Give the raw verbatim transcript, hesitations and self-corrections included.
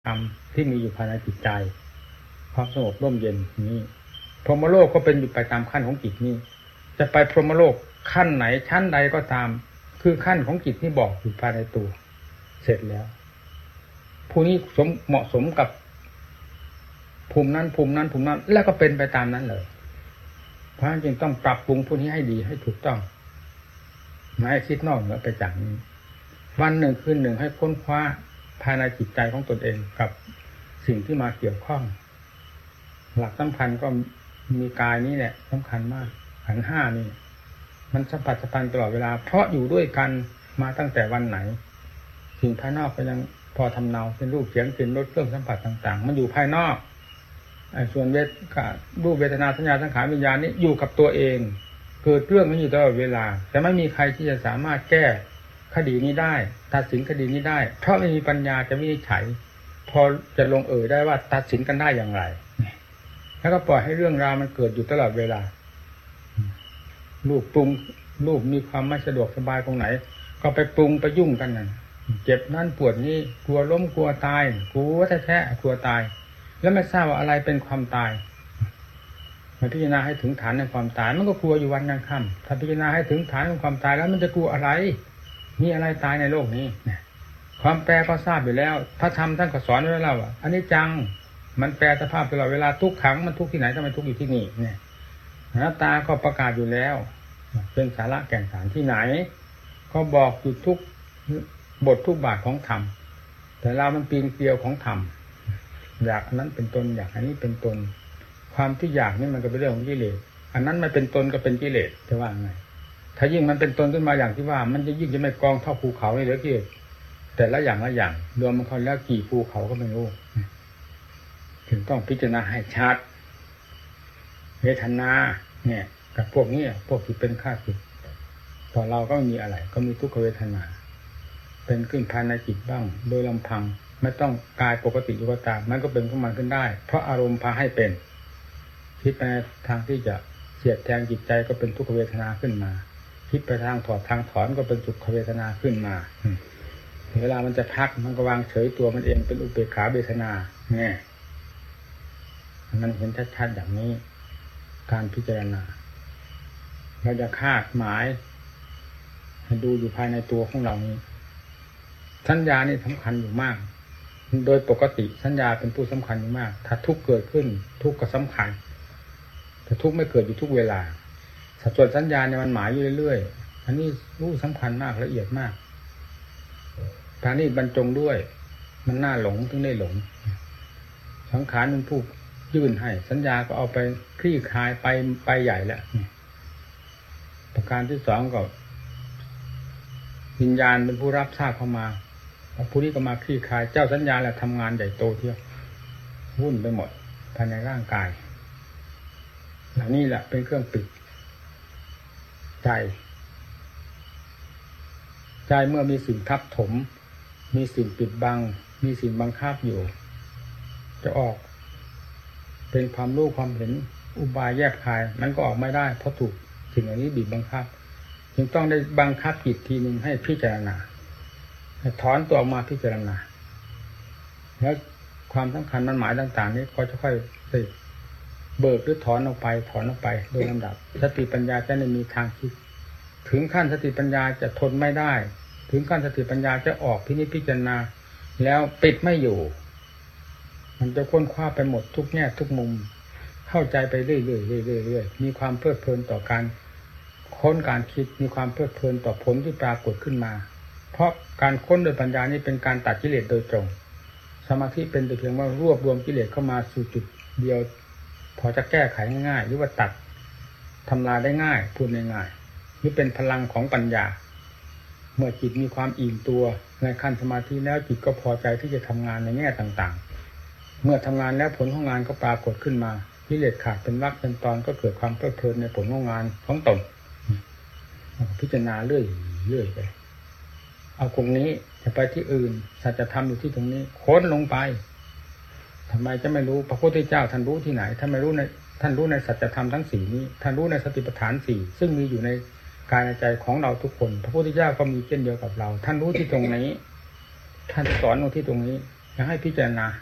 ธรรมที่มีอยู่ภายในจิตใจความสงบร่มเย็นนี้พรหมโลกก็เป็นอยู่ไปตามขั้นของจิตนี้จะไปพรหมโลกขั้นไหนชั้นใดก็ตามคือขั้นของจิตที่บอกอยู่ภายในตัวเสร็จแล้วผู้นี้สมเหมาะสมกับภูมินั้นภูมินั้นภูมินั้นแล้วก็เป็นไปตามนั้นเลยเพราะฉะนั้นจึงต้องปรับปรุงผู้นี้ให้ดีให้ถูกต้องไม่ให้คิดนอกเหนือไปจากนี้วันหนึ่งคืนหนึ่งให้ค้นคว้าภายในจิตใจของตนเองกับสิ่งที่มาเกี่ยวข้องหลักสำคัญก็มีกายนี้แหละสำคัญมากขันธ์ห้านี่มันสัมผัสสัมพันธ์ตลอดเวลาเพราะอยู่ด้วยกันมาตั้งแต่วันไหนสิ่งภายนอกก็ยังพอทำเนาเป็นรูปเสียงกลิ่นรสเครื่องสัมผัสต่างๆมันอยู่ภายนอกไอ้ส่วนเวทรูปเวทนาสัญญาสังขารวิญญาณนี้อยู่กับตัวเองเกิดเรื่องนี้อยู่ตลอดเวลาแต่ไม่มีใครที่จะสามารถแก้คดีนี้ได้ตัดสินคดีนี้ได้เพราะไม่มีปัญญาจะวินิจฉัยพอจะลงเอ่ยได้ว่าตัดสินกันได้อย่างไรแล้วก็ปล่อยให้เรื่องราวมันเกิดอยู่ตลอดเวลารูปปรุงรูปมีความไม่สะดวกสบายตรงไหนก็ไปปรุงไปยุ่งกันนั่นเจ็บนั่นปวดนี่กลัวล้มกลัวตายกลัวแท้ๆกลัวตายแล้วไม่ทราบว่าอะไรเป็นความตายมาพิจารณาให้ถึงฐานในความตายมันก็กลัวอยู่วันยังค่ำถ้าพิจารณาให้ถึงฐานของความตายแล้วมันจะกลัวอะไรมีอะไรตายในโลกนี้ความแปรก็ทราบอยู่แล้วพระธรรมท่านก็สอนไว้แล้วว่าอันนี้จังมันแปรสภาพตลอดเวลาทุกขังมันทุกที่ไหนทำไมทุกอยู่ที่นี่เนี่ยอนัตตาก็ประกาศอยู่แล้วเป็นสาระแก่นสารที่ไหนก็บอกอยู่ทุกบททุกบาทของธรรมแต่เรามันปีนเกลียวของธรรมอยากอันนั้นเป็นตนอยากอันนี้เป็นตนความที่อยากนี่มันก็เป็นเรื่องของกิเลสอันนั้นไม่เป็นตนก็เป็นกิเลสจะว่าไงถ้ายิ่งมันเป็นตนขึ้นมาอย่างที่ว่ามันจะยิ่งจะไม่กองเท่าภูเขาเลยเหลือเกินแต่ละอย่างละอย่างรวมมันเขาแล้วกี่ภูเขาก็ไม่รู้ถึงต้องพิจารณาให้ชัดเวทนาเนี่ยกับพวกนี้พวกที่เป็นข้าศึกต่อเราก็ไม่มีอะไรก็มีทุกขเวทนาเป็นขึ้นภายในจิตบ้างโดยลำพังไม่ต้องกายปกติอยู่ก็ตามมันก็เป็นขึ้นมาขึ้นได้เพราะอารมณ์พาให้เป็นคิดไปทางที่จะเสียดแทงจิตใจก็เป็นทุกขเวทนาขึ้นมาคิดไปทางถอดทางถอนก็เป็นสุขเวทนาขึ้นมาเวลามันจะพักมันก็วางเฉยตัวมันเองเป็นอุเบกขาเวทนาเนี่ยมันเห็นชัดๆอย่างนี้การพิจารณาเราจะคาดหมายให้ดูอยู่ภายในตัวของเรานี้สัญญานี่สำคัญอยู่มากโดยปกติสัญญาเป็นผู้สำคัญอยู่มากถ้าทุกข์เกิดขึ้นทุกข์ก็สำคัญแต่ทุกข์ไม่เกิดอยู่ทุกเวลาสัดส่วนสัญญาเนี่ยมันหมายอยู่เรื่อยๆอันนี้รู้สำคัญมากละเอียดมากทางนี้บรรจงด้วยมันน่าหลงถึงได้หลงสังขารมันผู้ยื่นให้สัญญาก็เอาไปคลี่คลายไปไปใหญ่แล้วประการที่สองก็วิญญาณเป็นผู้รับทราบเข้ามาผู้นี้ก็มาคลี่คลายเจ้าสัญญาแหละทำงานใหญ่โตเที่ยววุ่นไปหมดภายในร่างกายเหล่านี้แหละเป็นเครื่องปิดใจใจเมื่อมีสิ่งทับถมมีสิ่งปิดบังมีสิ่งบังคับอยู่จะออกเป็นความรู้ความเห็นอุบายแยบคายมันก็ออกไม่ได้เพราะถูกสิ่งเหล่านี้บีบบังคับจึงต้องได้บังคับจิตทีนึงให้พิจารณาให้ถอนตัวออกมาพิจารณาแล้วความสำคัญมันหมายต่างๆนี้ก็จะค่อยไปเบิกหรือถอนออกไปถอนออกไปโดยลำดับสติปัญญาจะไม่มีทางคิดถึงขั้นสติปัญญาจะทนไม่ได้ถึงขั้นสติปัญญาจะออกพินิจพิจารณาแล้วปิดไม่อยู่มันจะค้นคว้าไปหมดทุกแง่ทุกมุมเข้าใจไปเรื่อยๆเรื่อยๆมีความเพลิดเพลินต่อการค้นการคิดมีความเพลิดเพลินต่อผลที่ปรากฏขึ้นมาเพราะการค้นโดยปัญญานี้เป็นการตัดกิเลสโดยตรงสมาธิเป็นแต่เพียงว่ารวบรวมกิเลสเข้ามาสู่จุดเดียวพอจะแก้ไขง่ายๆหรือว่าตัดทำลายได้ง่ายพูดง่ายๆนี่เป็นพลังของปัญญาเมื่อจิตมีความอิ่มตัวในขั้นสมาธิแล้วจิตก็พอใจที่จะทำงานในแง่ต่างๆเมื่อทำงานแล้วผลของงานก็ปรากฏขึ้นมากิเลสขาดเป็นวรรคเป็นตอนก็เกิดความเพลิดเพลินในผลของงานของตนพิจารณาเรื่อยเรื่อยไปเอาตรงนี้จะไปที่อื่นสัจธรรมอยู่ที่ตรงนี้ค้นลงไปทำไมจะไม่รู้พระพุทธเจ้าท่านรู้ที่ไหนท่านไม่รู้ในท่านรู้ในสัจธรรมทั้งสี่นี้ท่านรู้ในสติปัฏฐานสี่ซึ่งมีอยู่ในกายในใจของเราทุกคนพระพุทธเจ้าก็มีเช่นเดียวกับเราท่านรู้ที่ตรงนี้ท่านสอนลงที่ตรงนี้จะให้พิจารณา